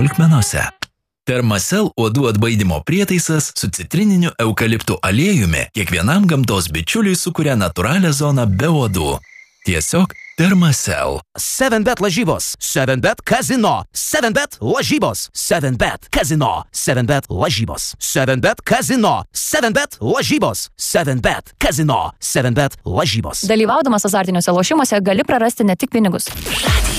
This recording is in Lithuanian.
smulkmenose. Thermacell uodų atbaidymo prietaisas su citrininiu eukaliptų aliejumi kiekvienam gamtos bičiuliui sukuria natūralią zoną be uodų. Tiesiog Thermacell. 7bet lažybos, 7bet kazino, 7bet lažybos, 7bet kazino, 7bet lažybos, 7bet kazino, 7bet lažybos, 7bet kazino, 7bet lažybos. Dalyvaudamas azartiniuose lošimuose gali prarasti ne tik pinigus.